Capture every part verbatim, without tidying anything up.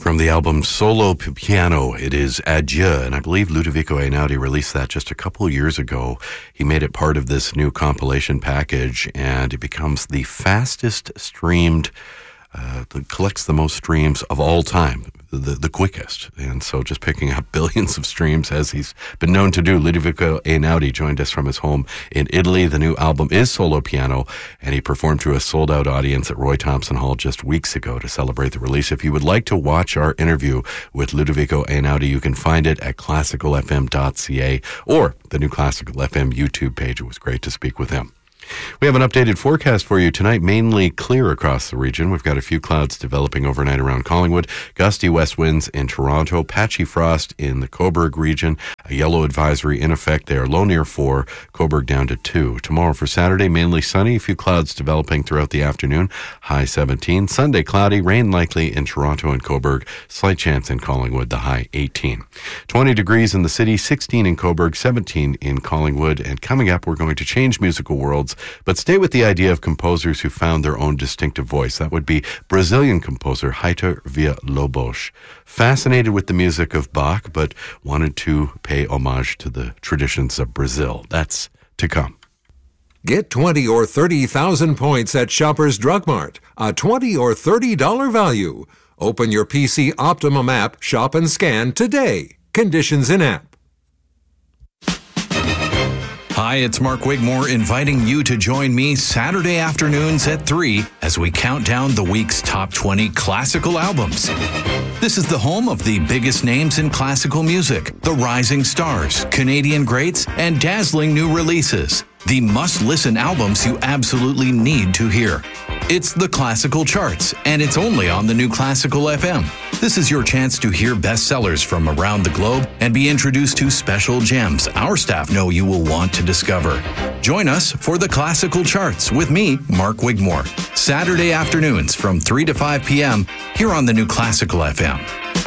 From the album Solo Piano, it is Adieu, and I believe Ludovico Einaudi released that just a couple of years ago. He made it part of this new compilation package, and it becomes the fastest streamed, uh, collects the most streams of all time, the, the quickest. And so just picking up billions of streams, as he's been known to do. Ludovico Einaudi joined us from his home in Italy. The new album is Solo Piano, and he performed to a sold-out audience at Roy Thompson Hall just weeks ago to celebrate the release. If you would like to watch our interview with Ludovico Einaudi, you can find it at classical f m dot c a or the new Classical F M YouTube page. It was great to speak with him. We have an updated forecast for you tonight, mainly clear across the region. We've got a few clouds developing overnight around Collingwood, gusty west winds in Toronto, patchy frost in the Cobourg region, a yellow advisory in effect there, low near four, Cobourg down to two. Tomorrow for Saturday, mainly sunny, a few clouds developing throughout the afternoon, high seventeen. Sunday, cloudy, rain likely in Toronto and Cobourg, slight chance in Collingwood, the high eighteen. twenty degrees in the city, sixteen in Cobourg, seventeen in Collingwood, and coming up, we're going to change musical worlds, but stay with the idea of composers who found their own distinctive voice. That would be Brazilian composer Heitor Villa-Lobos. Fascinated with the music of Bach, but wanted to pay homage to the traditions of Brazil. That's to come. Get twenty or thirty thousand points at Shoppers Drug Mart. A twenty or thirty dollars value. Open your P C Optimum app, shop and scan today. Conditions in app. Hi, it's Mark Wigmore inviting you to join me Saturday afternoons at three as we count down the week's top twenty classical albums. This is the home of the biggest names in classical music, the rising stars, Canadian greats, and dazzling new releases. The must-listen albums you absolutely need to hear. It's the Classical Charts, and it's only on the new Classical F M. This is your chance to hear bestsellers from around the globe and be introduced to special gems our staff know you will want to discover. Join us for the Classical Charts with me, Mark Wigmore, Saturday afternoons from three to five p.m. here on the new Classical F M.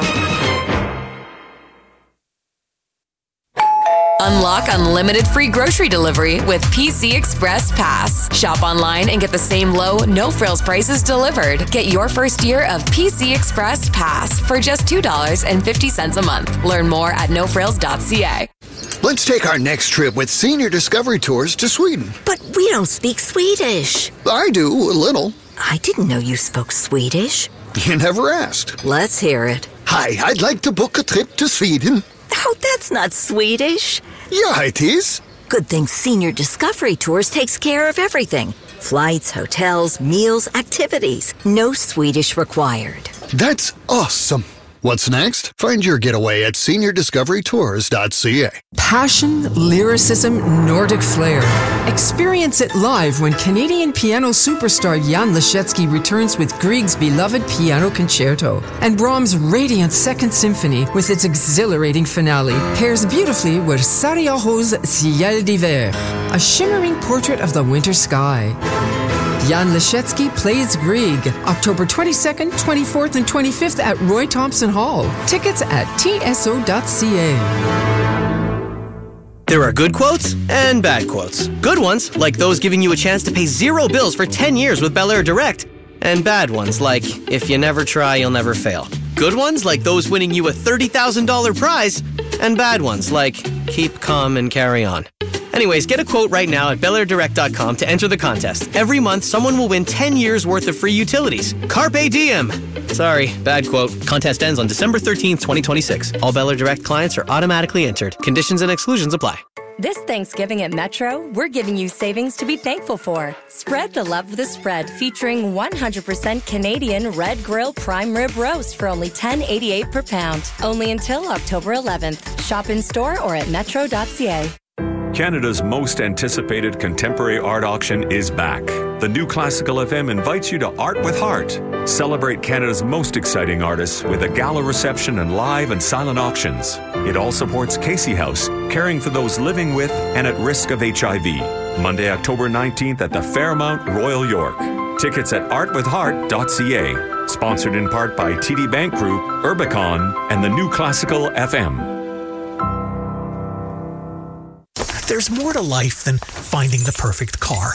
Unlock unlimited free grocery delivery with P C Express Pass. Shop online and get the same low, no-frills prices delivered. Get your first year of P C Express Pass for just two dollars and fifty cents a month. Learn more at no frills dot c a. Let's take our next trip with Senior Discovery Tours to Sweden. But we don't speak Swedish. I do, a little. I didn't know you spoke Swedish. You never asked. Let's hear it. Hi, I'd like to book a trip to Sweden. Oh, that's not Swedish. Yeah, it is. Good thing Senior Discovery Tours takes care of everything. Flights, hotels, meals, activities. No Swedish required. That's awesome. What's next? Find your getaway at senior discovery tours dot c a. Passion, lyricism, Nordic flair. Experience it live when Canadian piano superstar Jan Leschetski returns with Grieg's beloved Piano Concerto. And Brahms' radiant Second Symphony with its exhilarating finale pairs beautifully with Sarajevo's Ciel d'Hiver, a shimmering portrait of the winter sky. Jan Leschetski plays Grieg, October twenty-second, twenty-fourth, and twenty-fifth at Roy Thompson Hall. Tickets at t s o dot c a. There are good quotes and bad quotes. Good ones, like those giving you a chance to pay zero bills for ten years with Bel Air Direct. And bad ones, like, if you never try, you'll never fail. Good ones, like those winning you a thirty thousand dollars prize. And bad ones, like, keep calm and carry on. Anyways, get a quote right now at bel air direct dot com to enter the contest. Every month, someone will win ten years worth of free utilities. Carpe diem! Sorry, bad quote. Contest ends on December thirteenth, twenty twenty-six. All Bel Air Direct clients are automatically entered. Conditions and exclusions apply. This Thanksgiving at Metro, we're giving you savings to be thankful for. Spread the love of the spread, featuring one hundred percent Canadian Red Grill Prime Rib Roast for only ten dollars and eighty-eight cents per pound. Only until October eleventh. Shop in store or at metro dot c a. Canada's most anticipated contemporary art auction is back. The new Classical F M invites you to Art with Heart. Celebrate Canada's most exciting artists with a gala reception and live and silent auctions. It all supports Casey House, caring for those living with and at risk of H I V. Monday, October nineteenth at the Fairmount, Royal York. Tickets at art with heart dot c a. Sponsored in part by T D Bank Group, Urbicon, and the new Classical F M. There's more to life than finding the perfect car.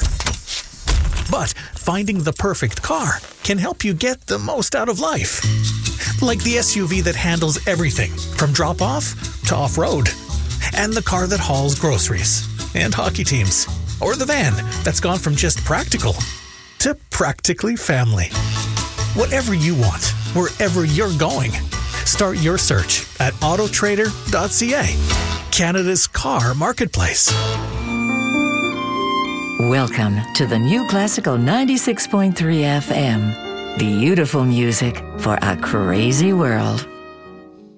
But finding the perfect car can help you get the most out of life. Like the S U V that handles everything from drop-off to off-road. And the car that hauls groceries and hockey teams. Or the van that's gone from just practical to practically family. Whatever you want, wherever you're going. Start your search at auto trader dot c a, Canada's car marketplace. Welcome to the New Classical ninety-six point three F M. Beautiful music for a crazy world.